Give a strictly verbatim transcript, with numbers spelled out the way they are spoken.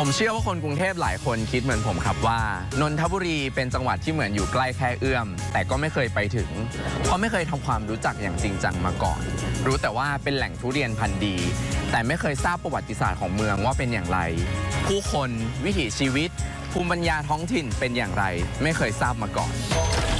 ผมเชื่อว่าคนกรุงเทพหลายคนคิดเหมือนผมครับว่านนทบุรีเป็นจังหวัดที่เหมือนอยู่ใกล้แค่เอื้อมแต่ก็ไม่เคยไปถึงเพราะไม่เคยทำความรู้จักอย่างจริงจังมาก่อนรู้แต่ว่าเป็นแหล่งทุเรียนพันธุ์ดีแต่ไม่เคยทราบประวัติศาสตร์ของเมืองว่าเป็นอย่างไรผู้คนวิถีชีวิตภูมิปัญญาท้องถิ่นเป็นอย่างไรไม่เคยทราบมาก่อน